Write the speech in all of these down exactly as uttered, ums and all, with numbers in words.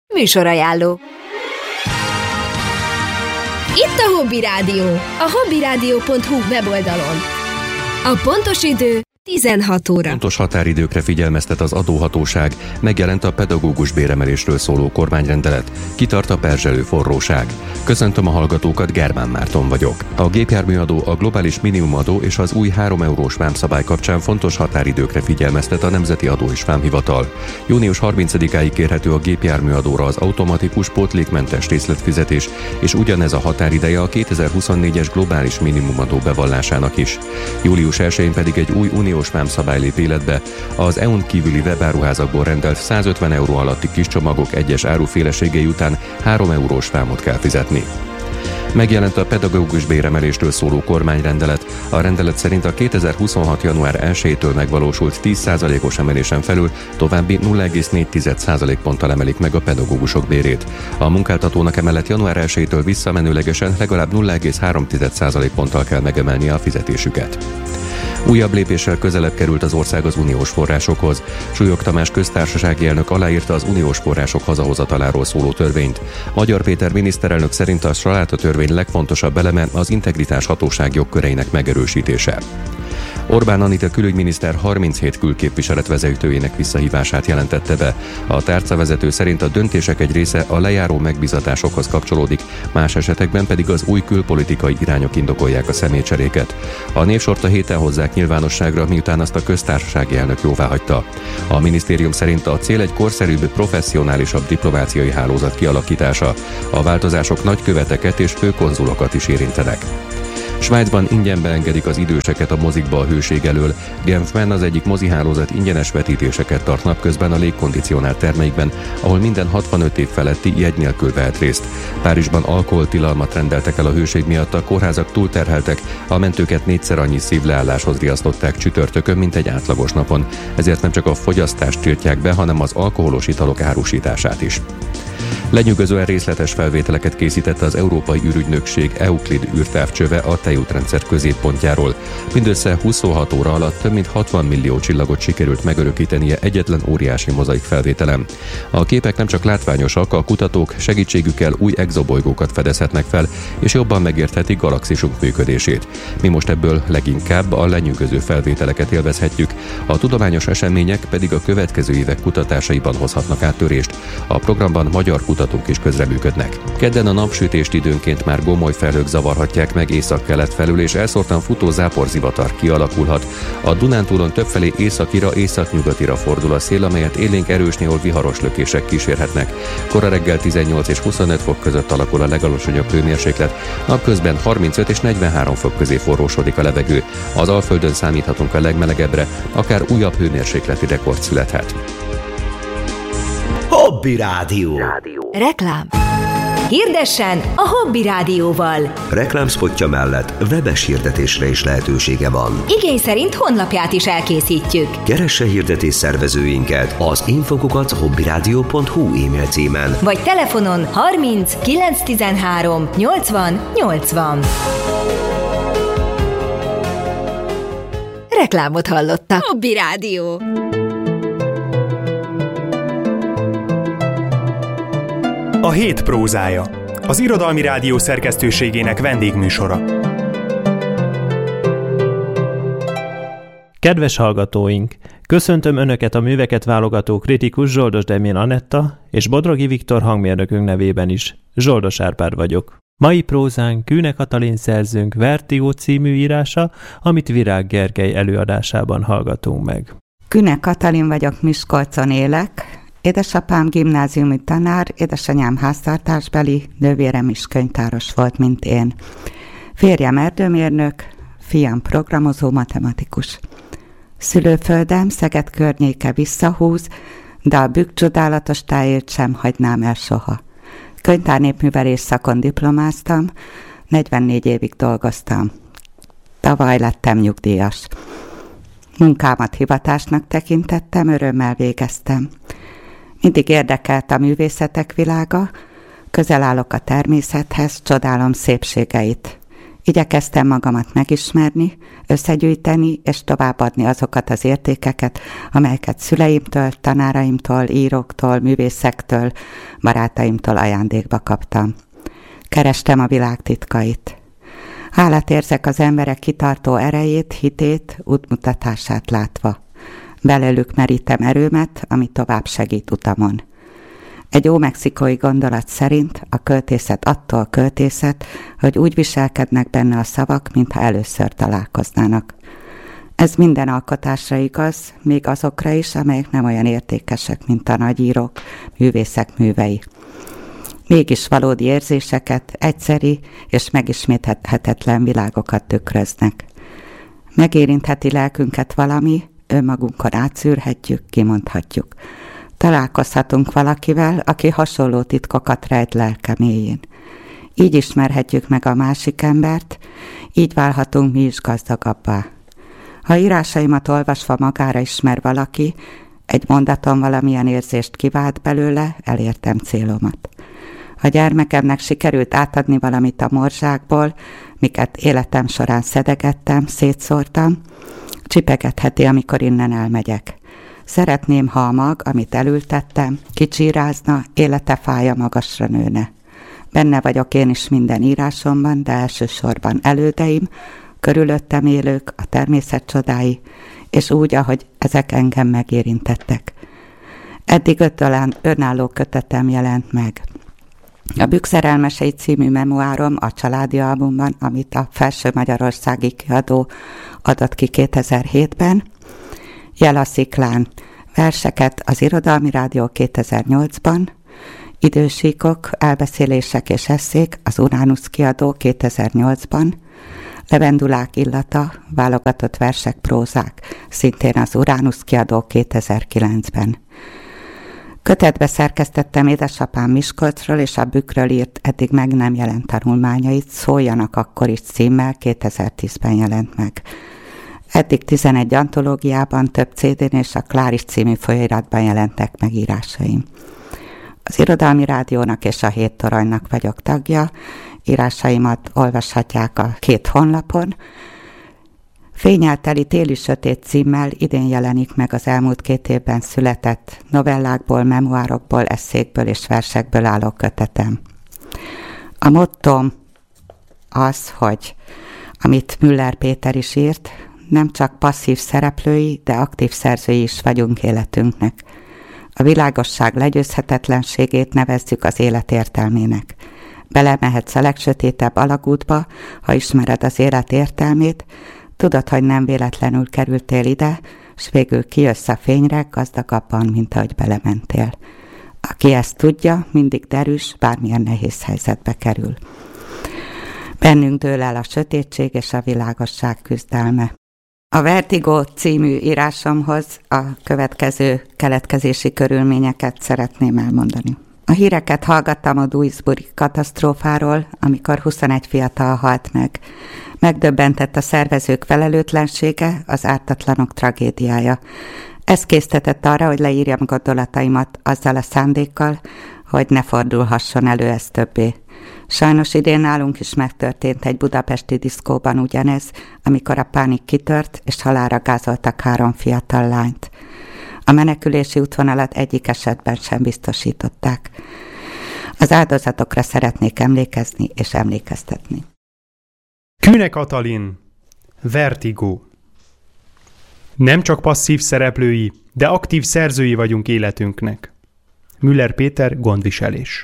Műsorajánló. Itt a Hobby Rádió, a hobbyradio pont hu weboldalon. A pontos idő tizenhat óra. Pontos határidőkre figyelmeztet az adóhatóság, megjelent a pedagógus béremelésről szóló kormányrendelet, kitart a perzselő forróság. Köszöntöm a hallgatókat, Germán Márton vagyok. A gépjárműadó, a globális minimumadó és az új három eurós vámszabály kapcsán fontos határidőkre figyelmeztet a Nemzeti Adó és Vámhivatal. június harmincadikáig kérhető a gépjárműadóra az automatikus pótlékmentes részletfizetés, és ugyanez a határideje a kétezer-huszonnégyes globális minimumadó bevallásának is. július elsején pedig egy új uniós vámszabály lép életbe, az é u-n kívüli webáruházakból rendelt százötven euró alatti kis csomagok egyes áruféleségei után három eurós vámot kell fizetni. Megjelent a pedagógus béremelésről szóló kormányrendelet. A rendelet szerint a kétezer-huszonhat. január elsejétől megvalósult tíz százalékos emelésen felül további nulla egész négy százalékponttal emelik meg a pedagógusok bérét. A munkáltatónak emellett január elsejétől visszamenőlegesen legalább nulla egész három százalékponttal kell megemelnie a fizetésüket. Újabb lépéssel közelebb került az ország az uniós forrásokhoz. Súlyog Tamás köztársasági elnök aláírta az uniós források hazahozataláról szóló törvényt. Magyar Péter miniszterelnök szerint a salátatörvény legfontosabb eleme az integritás hatóság jogköreinek megerősítése. Orbán Anita külügyminiszter harminchét külképviselet vezetőjének visszahívását jelentette be. A tárcavezető szerint a döntések egy része a lejáró megbízatásokhoz kapcsolódik, más esetekben pedig az új külpolitikai irányok indokolják a személycseréket. A névsort a héten hozzák nyilvánosságra, miután azt a köztársasági elnök jóváhagyta. A minisztérium szerint a cél egy korszerűbb, professzionálisabb diplomáciai hálózat kialakítása. A változások nagyköveteket és főkonzulokat is érintenek. Svájcban ingyen beengedik az időseket a mozikba a hőség elől. Genfben az egyik mozihálózat ingyenes vetítéseket tart napközben a légkondicionált termeikben, ahol minden hatvanöt év feletti jegy nélkül vehet részt. Párizsban alkoholtilalmat rendeltek el a hőség miatt, a kórházak túlterheltek, a mentőket négyszer annyi szívleálláshoz riasztották csütörtökön, mint egy átlagos napon. Ezért nem csak a fogyasztást tiltják be, hanem az alkoholos italok árusítását is. Lenyűgözően részletes felvételeket készítette az Európai űrügynökség Euclid űrtávcsöve a tejútrendszer középpontjáról. Mindössze huszonhat óra alatt több mint hatvan millió csillagot sikerült megörökítenie egyetlen óriási mozaik felvételen. A képek nem csak látványosak, a kutatók segítségükkel új exobolygókat fedezhetnek fel, és jobban megérthetik galaxisunk működését. Mi most ebből leginkább a lenyűgöző felvételeket élvezhetjük, a tudományos események pedig a következő évek kutatásaiban hozhatnak áttörést. A programban magyar kutatók is közreműködnek. Kedden a napsütést időnként már gomoly felhők zavarhatják meg északkelet felül, és elszórtan futó záporzivatar kialakulhat. A Dunántúlon többfelé északira, északnyugatira fordul a szél, amelyet élénk erős, néhol viharos lökések kísérhetnek. Kora reggel tizennyolc és huszonöt fok között alakul a legalacsonyabb hőmérséklet, napközben harmincöt és negyvenhárom fok közé forrósodik a levegő. Az Alföldön számíthatunk a legmelegebbre, akár újabb hőmérsékleti rekord születhet. Hobby Rádió. Reklám. Hirdessen a Hobby Rádióval. Reklámszpotja mellett webes hirdetésre is lehetősége van. Igény szerint honlapját is elkészítjük. Keresse hirdetés szervezőinket az infokukat hobbyradio pont hu e-mail címen. Vagy telefonon harminc kilenc tizenhárom nyolcvan nyolcvan. Reklámot hallottak. Hobby Rádió. A hét prózája, az Irodalmi Rádió szerkesztőségének vendégműsora. Kedves hallgatóink! Köszöntöm Önöket a műveket válogató kritikus Zsoldos Demjén Anetta és Bodrogi Viktor hangmérnökünk nevében is. Zsoldos Árpád vagyok. Mai prózánk Kűne Katalin szerzőnk Vertigo című írása, amit Virág Gergely előadásában hallgatunk meg. Kűne Katalin vagyok, Miskolcon élek. Édesapám gimnáziumi tanár, édesanyám háztartásbeli, nővérem is könyvtáros volt, mint én. Férjem erdőmérnök, fiam programozó matematikus. Szülőföldem Szeged környéke visszahúz, de a Bükk csodálatos tájét sem hagynám el soha. Könyvtárnépművelés szakon diplomáztam, negyvennégy évig dolgoztam. Tavaly lettem nyugdíjas. Munkámat hivatásnak tekintettem, örömmel végeztem. Mindig érdekelt a művészetek világa, közel állok a természethez, csodálom szépségeit. Igyekeztem magamat megismerni, összegyűjteni és továbbadni azokat az értékeket, amelyeket szüleimtől, tanáraimtól, íróktól, művészektől, barátaimtól ajándékba kaptam. Kerestem a világ titkait. Hálát érzek az emberek kitartó erejét, hitét, útmutatását látva. Belőlük merítem erőmet, ami tovább segít utamon. Egy ómexikói gondolat szerint a költészet attól költészet, hogy úgy viselkednek benne a szavak, mintha először találkoznának. Ez minden alkotásra igaz, még azokra is, amelyek nem olyan értékesek, mint a nagyírók, művészek művei. Mégis valódi érzéseket, egyszeri és megismételhetetlen világokat tükröznek. Megérintheti lelkünket valami, önmagunkon átszűrhetjük, kimondhatjuk. Találkozhatunk valakivel, aki hasonló titkokat rejt lelke mélyén. Így ismerhetjük meg a másik embert, így válhatunk mi is gazdagabbá. Ha írásaimat olvasva magára ismer valaki, egy mondaton valamilyen érzést kivált belőle, elértem célomat. Ha gyermekemnek sikerült átadni valamit a morzsákból, miket életem során szedegettem, szétszórtam, csipegetheti, amikor innen elmegyek. Szeretném, ha a mag, amit elültettem, kicsírázna, élete fája magasra nőne. Benne vagyok én is minden írásomban, de elsősorban elődeim, körülöttem élők, a természet csodái, és úgy, ahogy ezek engem megérintettek. Eddig öt önálló kötetem jelent meg. A Bükkszerelmesei című memoárom a családi albumban, amit a Felső Magyarországi Kiadó adott ki kétezer-hétben, Jel a sziklán, verseket az Irodalmi Rádió kétezer-nyolcban, Idősíkok, elbeszélések és esszék az Uránusz Kiadó kétezer-nyolcban, Levendulák illata, válogatott versek, prózák, szintén az Uránusz Kiadó kétezer-kilencben. Kötetbe szerkesztettem édesapám Miskolcról és a Bükkről írt eddig meg nem jelent tanulmányait, Szóljanak akkor is címmel, kétezer-tízben jelent meg. Eddig tizenegy antológiában, több cé dén és a Kláris című folyóiratban jelentek meg írásaim. Az Irodalmi Rádiónak és a Hét Toronynak vagyok tagja, írásaimat olvashatják a két honlapon. Fényelteli téli sötét címmel idén jelenik meg az elmúlt két évben született novellákból, memoárokból, esszékből és versekből álló kötetem. A mottom az, hogy amit Müller Péter is írt, nem csak passzív szereplői, de aktív szerzői is vagyunk életünknek. A világosság legyőzhetetlenségét nevezzük az élet értelmének. Belemehetsz a legsötétebb alagútba, ha ismered az élet értelmét, tudod, hogy nem véletlenül kerültél ide, s végül kijössz a fényre gazdagabban, mint ahogy belementél. Aki ezt tudja, mindig derűs, bármilyen nehéz helyzetbe kerül. Bennünk dől el a sötétség és a világosság küzdelme. A Vertigo című írásomhoz a következő keletkezési körülményeket szeretném elmondani. A híreket hallgattam a Duisburgi katasztrófáról, amikor huszonegy fiatal halt meg. Megdöbbentett a szervezők felelőtlensége, az ártatlanok tragédiája. Ez késztetett arra, hogy leírjam gondolataimat azzal a szándékkal, hogy ne fordulhasson elő ez többé. Sajnos idén nálunk is megtörtént egy budapesti diszkóban ugyanez, amikor a pánik kitört, és halálra gázoltak három fiatal lányt. A menekülési útvonalat egyik esetben sem biztosították. Az áldozatokra szeretnék emlékezni és emlékeztetni. Kühne Katalin, Vertigo. Nem csak passzív szereplői, de aktív szerzői vagyunk életünknek. Müller Péter, Gondviselés.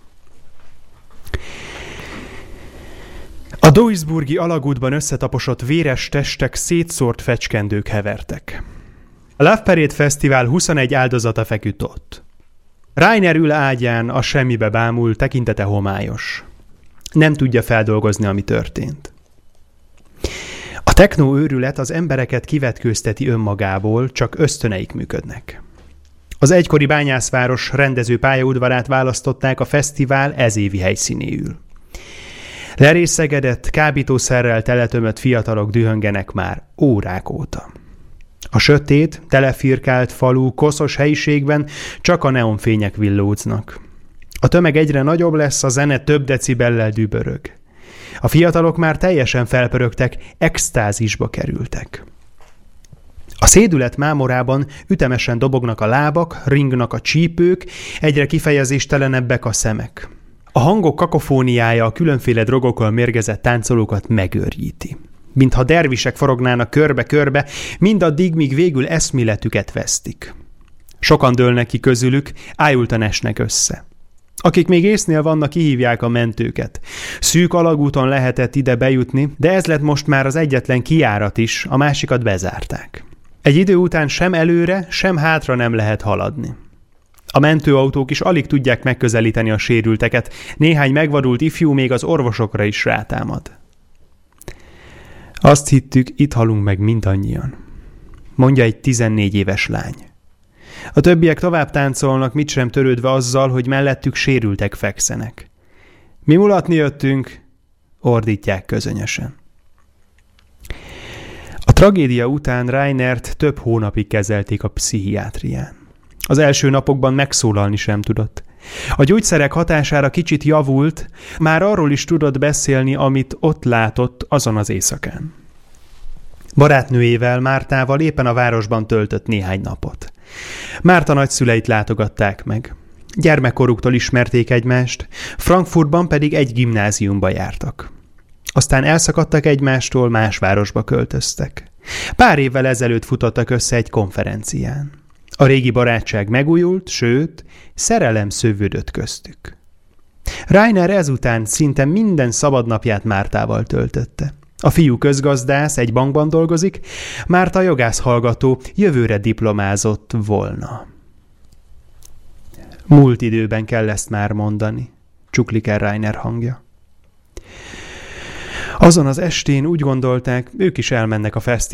A duisburgi alagútban összetaposott véres testek, szétszórt fecskendők hevertek. A Love Parade Fesztivál huszonegy áldozata feküdt ott. Rainer ül ágyán, a semmibe bámul, tekintete homályos. Nem tudja feldolgozni, ami történt. A techno őrület az embereket kivetkőzteti önmagából, csak ösztöneik működnek. Az egykori bányászváros rendező pályaudvarát választották a fesztivál ezévi helyszínéül. Lerészegedett, kábítószerrel teletömött fiatalok dühöngenek már órák óta. A sötét, telefirkált falu, koszos helyiségben csak a neonfények villódznak. A tömeg egyre nagyobb lesz, a zene több decibellel dübörög. A fiatalok már teljesen felpörögtek, extázisba kerültek. A szédület mámorában ütemesen dobognak a lábak, ringnak a csípők, egyre kifejezéstelenebbek a szemek. A hangok kakofóniája a különféle drogokkal mérgezett táncolókat megőrjíti. Mintha dervisek forognának körbe-körbe, mindaddig, míg végül eszméletüket vesztik. Sokan dőlnek ki közülük, ájultan esnek össze. Akik még észnél vannak, kihívják a mentőket. Szűk alagúton lehetett ide bejutni, de ez lett most már az egyetlen kijárat is, a másikat bezárták. Egy idő után sem előre, sem hátra nem lehet haladni. A mentőautók is alig tudják megközelíteni a sérülteket, néhány megvadult ifjú még az orvosokra is rátámad. Azt hittük, itt halunk meg mindannyian, mondja egy tizennégy éves lány. A többiek tovább táncolnak, mit sem törődve azzal, hogy mellettük sérültek fekszenek. Mi mulatni jöttünk, ordítják közönösen. A tragédia után Rainert több hónapig kezelték a pszichiátrián. Az első napokban megszólalni sem tudott. A gyógyszerek hatására kicsit javult, már arról is tudott beszélni, amit ott látott azon az éjszakán. Barátnőjével, Mártával éppen a városban töltött néhány napot. Márta nagyszüleit látogatták meg. Gyermekkoruktól ismerték egymást, Frankfurtban pedig egy gimnáziumba jártak. Aztán elszakadtak egymástól, más városba költöztek. Pár évvel ezelőtt futottak össze egy konferencián. A régi barátság megújult, sőt, szerelem szövődött köztük. Rainer ezután szinte minden szabadnapját Mártával töltötte. A fiú közgazdász, egy bankban dolgozik, Márta jogász hallgató, jövőre diplomázott volna. Múlt időben kell ezt már mondani, csuklik el Rainer hangja. Azon az estén úgy gondolták, ők is elmennek a fesztiválra,